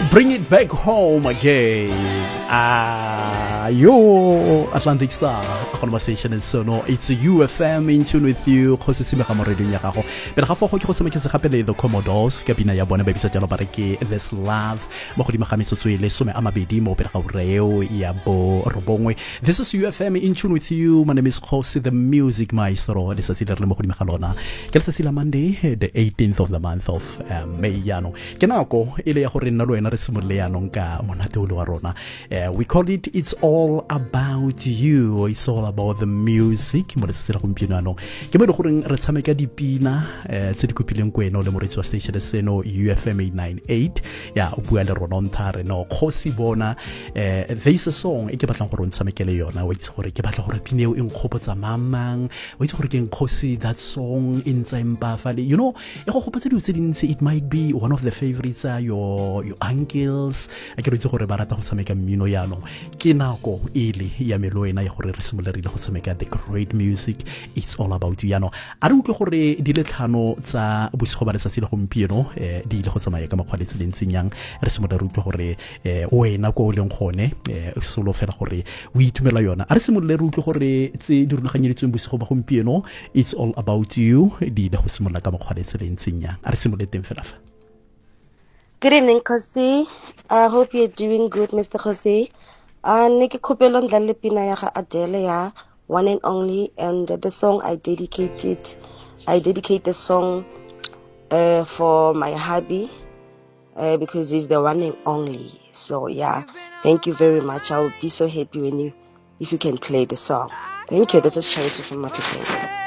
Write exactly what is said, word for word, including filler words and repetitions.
Bring it back home again. Ah, yo, Atlantic Star. Ako naman station and so no, it's U F M in tune with you. Go se tsime ga mo radio nya gago. Pero ga fo go ke go tshameka se gape le the Commodores ka bina ya bona ba bisa jalo ba re ke This Love mo go di magametsotso ile some a mabedi mo pele ga ureo ya bo robongwe. This is U F M in tune with you. My name is Khosi the Music Maestro. This is le mo go di magalona. Ke le tsela Monday the eighteenth of the month of um, May yano. Ke nako ile ya gore nna lo ena re simole yanong ka monate o le wa rona. Uh, we call it It's All About You. It's all about the music. Mo le tsela gompieno ano. Ke mo le gore re tshameka dipina tse di kopileng kwena le moretsi wa station seno U F M eight ninety-eight. Ya o bua le rona ntare no Khosi bona. Uh, there is a song e ke batlang gore o ntshamekele yona. O itse gore ke batla gore pineo e nkgopotsa mamang. O itse gore ke Khosi that song in tsempa fale. You know, e go gopotsa di tse dintsi. It might be one of the favorites are your your uncles. A ke re itse gore ba rata go tshameka mmino yano. Ke nako ile ya meloena ya gore re simolerile go tshameka the great music. It's all about you yano. A re utlwe gore di le tlhano tsa bosigo ba letsatsi le gompieno eh di ile go tsamaya ka makgwaletse le ntsenyang re simolela re utlwe gore eh wena go leng gone eh solo fela gore o itumela yona. A re simolela re utlwe gore tse di rulaganyeditsweng bosigo ba gompieno it's all about you di ile go simolela ka makgwaletse le ntsenyang. A re simolele teng fela fa. Good evening, Khosi. I hope you're doing good, Mister Khosi. Uh, Niki Kupelo ndlale pina ya ga Adele ya One and Only, and the song I dedicated, I dedicate the song uh, for my hubby uh, because he's the one and only. So yeah, thank you very much. I will be so happy when you, if you can play the song. Thank you. This is Charity from Matikeng.